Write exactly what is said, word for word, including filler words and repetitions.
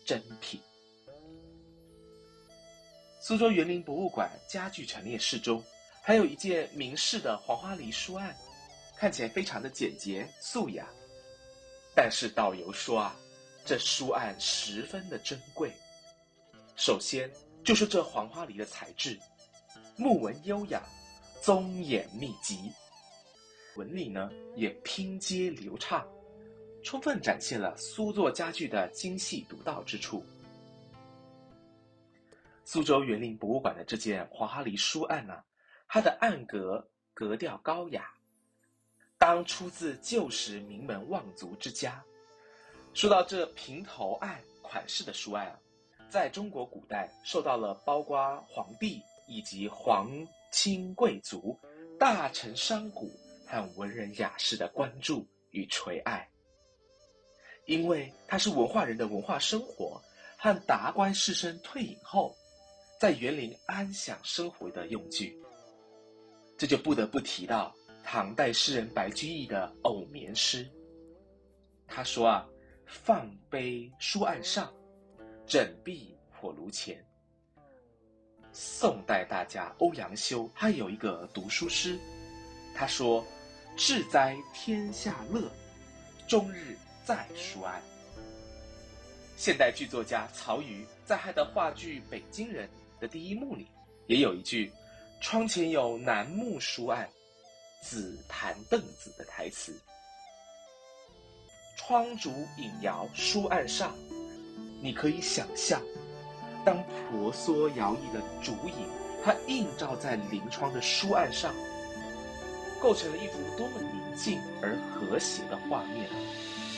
珍品。苏州园林博物馆家具陈列室中，还有一件明式的黄花梨书案，看起来非常的简洁素雅。但是导游说啊，这书案十分的珍贵。首先就是这黄花梨的材质，木纹优雅，宗眼密集，纹理呢也拼接流畅，充分展现了苏作家具的精细独到之处。苏州园林博物馆的这件黄花梨书案呢、啊，它的案格格调高雅，当出自旧时名门望族之家。说到这平头案款式的书案啊，在中国古代受到了包括皇帝以及皇亲贵族、大臣商贾和文人雅士的关注与垂爱，因为它是文化人的文化生活和达官士绅退隐后在园林安享生活的用具。这就不得不提到唐代诗人白居易的偶眠诗。他说啊，放杯书案上，枕壁火炉前。宋代大家欧阳修他有一个读书诗，他说，志哉天下乐，终日在书案。现代剧作家曹禺在他的话剧《北京人》的第一幕里也有一句窗前有楠木书案，紫檀凳子的台词。窗烛影摇书案上，你可以想象，当婆娑摇曳的烛影它映照在临窗的书案上，构成了一幅多么宁静而和谐的画面啊！